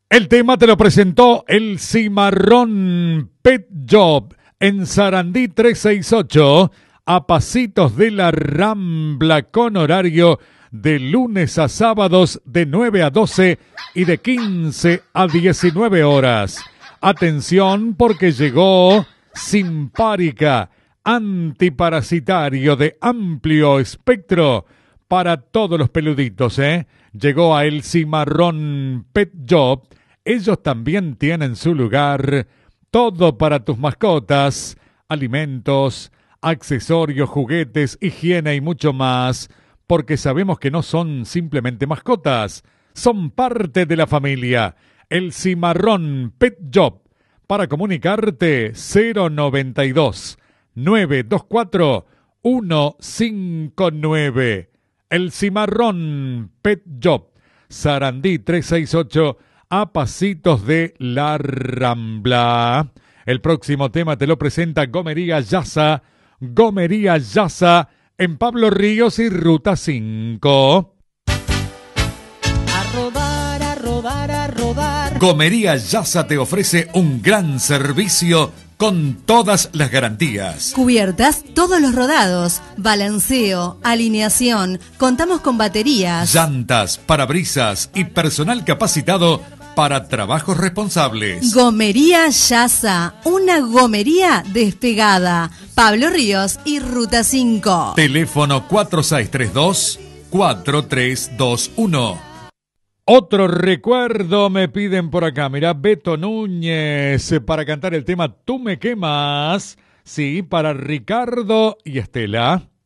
El tema te lo presentó el Cimarrón Pet Shop en Sarandí 368, a pasitos de la Rambla, con horario de lunes a sábados de 9 a 12 y de 15 a 19 horas. Atención, porque llegó Simpárica, antiparasitario de amplio espectro para todos los peluditos, Llegó a El Cimarrón Pet Shop. Ellos también tienen su lugar. Todo para tus mascotas, alimentos, accesorios, juguetes, higiene y mucho más. Porque sabemos que no son simplemente mascotas, son parte de la familia. El Cimarrón Pet Shop. Para comunicarte, 092 924 159. El Cimarrón Pet Shop, Sarandí 368, a pasitos de la Rambla. El próximo tema te lo presenta Gomería Yasa. Gomería Yasa en Pablo Ríos y Ruta 5. A rodar, a rodar, a rodar. Gomería Yasa te ofrece un gran servicio con todas las garantías. Cubiertas todos los rodados, balanceo, alineación, contamos con baterías, llantas, parabrisas y personal capacitado para trabajos responsables. Gomería Yasa, una gomería despegada. Pablo Ríos y Ruta 5. Teléfono 4632-4321. Otro recuerdo me piden por acá. Mirá, Beto Núñez para cantar el tema Tú me quemas. Sí, para Ricardo y Estela.